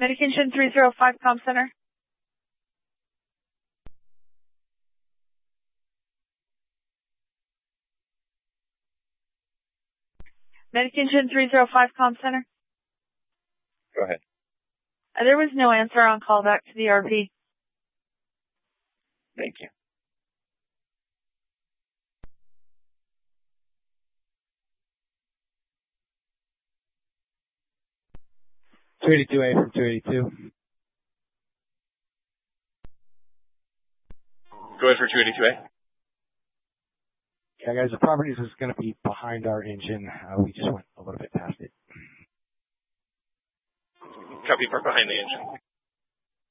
Medication 305 Com Center. Medication 305 Com Center. Go ahead. There was no answer on call back to the RV. Thank you. $282A from 282. Go ahead for 282A. Yeah, guys, the property is going to be behind our engine. We just went a little bit past it. Copy for behind the engine.